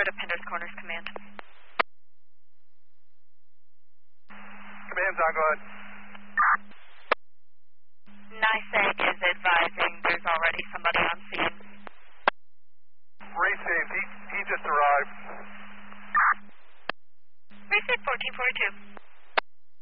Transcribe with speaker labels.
Speaker 1: Florida Pender's Corners Command.
Speaker 2: Command's on, go ahead.
Speaker 1: NYSEG is advising there's already somebody on scene.
Speaker 2: Received. He just arrived.
Speaker 1: Received 1442.